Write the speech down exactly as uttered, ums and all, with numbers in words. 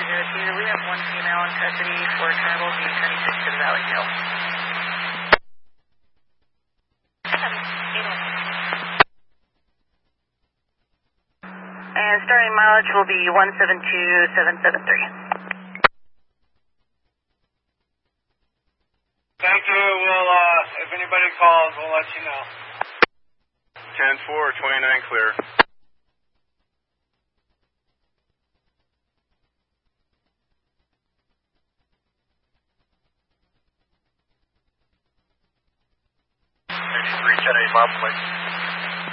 zero two, we have one female in custody for travel via twenty-six to the Valley Hill. And starting mileage will be one seven two seven seven three. Thank you. We'll, uh, if anybody calls, we'll let you know. ten four, twenty-nine clear. three ten eight, mile, please.